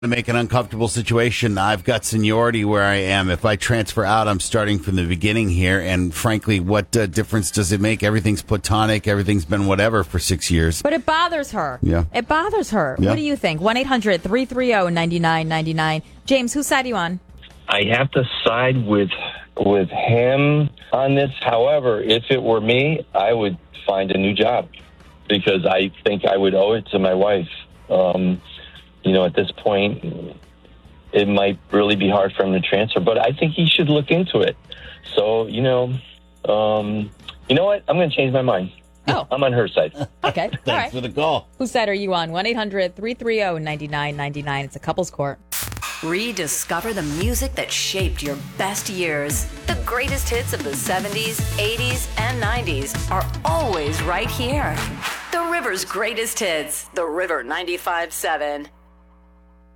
To make an uncomfortable situation. I've got seniority where I am. If I transfer out, I'm starting from the beginning here. And frankly, what difference does it make? Everything's platonic. Everything's been whatever for 6 years. But it bothers her. Yeah. It bothers her. Yeah. What do you think? 1-800-330-9999. James, whose side are you on? I have to side with him on this. However, if it were me, I would find a new job because I think I would owe it to my wife. At this point, it might really be hard for him to transfer, but I think he should look into it. So, you know what? I'm going to change my mind. Oh. I'm on her side. Okay. Thanks All right. for the call. Whose side are you on? 1-800-330-9999. It's a couples court. Rediscover the music that shaped your best years. The greatest hits of the 70s, 80s, and 90s are always right here. The River's greatest hits. The River 95.7.